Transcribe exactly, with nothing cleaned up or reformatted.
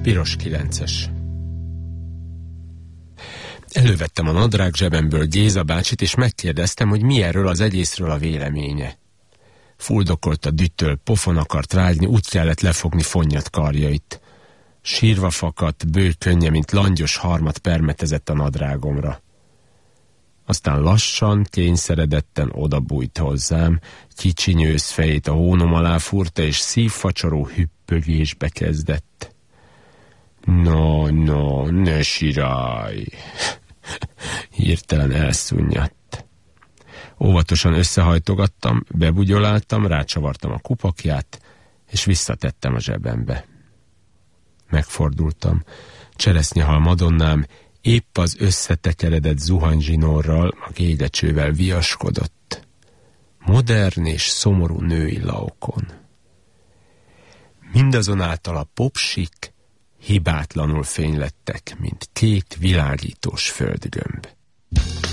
Piros kilences. Elővettem a nadrág zsebemből Géza bácsit, és megkérdeztem, hogy mi erről az egészről a véleménye. Fuldokolt a düttől, pofon akart vágni, úgy kellett lefogni fonnyat karjait. Sírva fakadt, bő könnye, mint langyos harmat permetezett a nadrágomra. Aztán lassan, kényszeredetten odabújt hozzám, kicsinyősz fejét a hónom alá fúrta, és szívfacsoró hüppögésbe kezdett. No, no, ne sirálj! Hirtelen elszúnnyadt. Óvatosan összehajtogattam, bebugyoláltam, rácsavartam a kupakját, és visszatettem a zsebembe. Megfordultam. Cseresznyehal Madonnám épp az összetekeredett zuhanyzsinórral, a gégecsővel viaskodott. Modern és szomorú női laokon. Mindazonáltal a popsik hibátlanul fénylettek, mint kék világítós földgömb.